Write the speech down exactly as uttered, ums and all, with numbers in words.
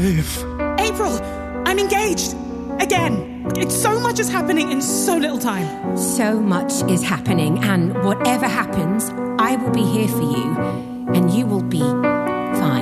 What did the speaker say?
live. April, I'm engaged. Again. It's so much is happening in so little time. So much is happening, and whatever happens, I will be here for you, and you will be